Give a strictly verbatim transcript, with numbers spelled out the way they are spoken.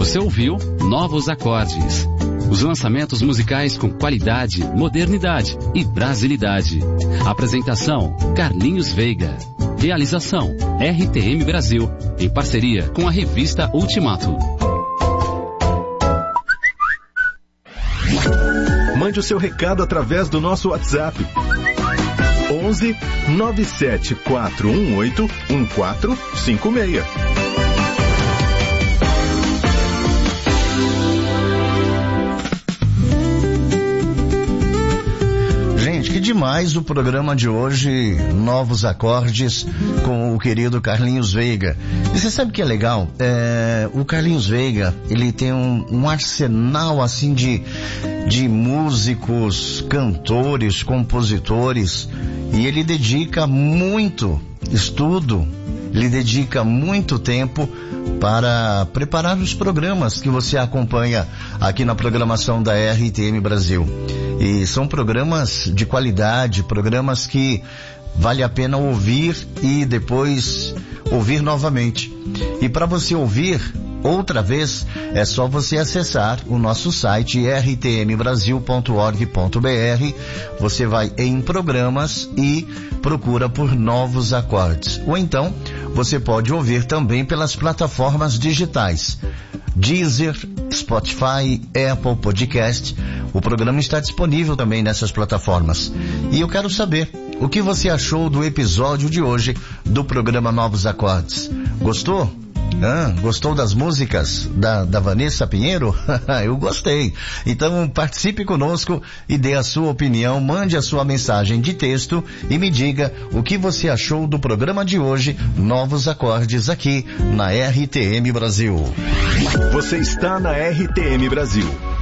Você ouviu Novos Acordes. Os lançamentos musicais com qualidade, modernidade e brasilidade. Apresentação, Carlinhos Veiga. Realização, R T M Brasil, em parceria com a revista Ultimato. Mande o seu recado através do nosso WhatsApp. onze nove sete quatro um oito um quatro cinco seis. Que demais o programa de hoje, Novos Acordes, com o querido Carlinhos Veiga. E você sabe o que é legal? É, o Carlinhos Veiga, ele tem um, um arsenal assim de, de músicos, cantores, compositores, e ele dedica muito estudo, ele dedica muito tempo para preparar os programas que você acompanha aqui na programação da R T M Brasil. E são programas de qualidade, programas que vale a pena ouvir e depois ouvir novamente. E para você ouvir outra vez, é só você acessar o nosso site r t m brasil ponto org ponto b r. Você vai em programas e procura por Novos Acordes. Ou então, você pode ouvir também pelas plataformas digitais. Deezer, Spotify, Apple Podcast. O programa está disponível também nessas plataformas. E eu quero saber o que você achou do episódio de hoje do programa Novos Acordes. Gostou? Ah, gostou das músicas da, da Vanessa Pinheiro? Eu gostei. Então participe conosco e dê a sua opinião, mande a sua mensagem de texto e me diga o que você achou do programa de hoje, Novos Acordes, aqui na R T M Brasil. Você está na R T M Brasil.